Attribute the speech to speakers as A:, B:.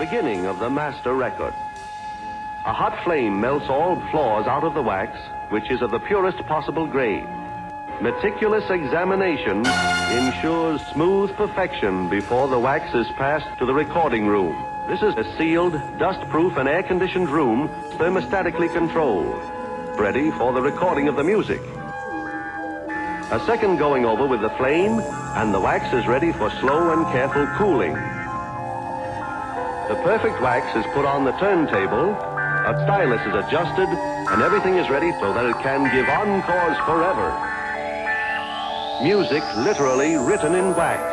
A: beginning of the master record. A hot flame melts all flaws out of the wax, which is of the purest possible grade. Meticulous examination ensures smooth perfection before the wax is passed to the recording room. This is a sealed, dust-proof and air-conditioned room, thermostatically controlled, ready for the recording of the music. A second going over with the flame, and the wax is ready for slow and careful cooling. The perfect wax is put on the turntable, a stylus is adjusted, and everything is ready so that it can give encores forever. Music literally written in wax.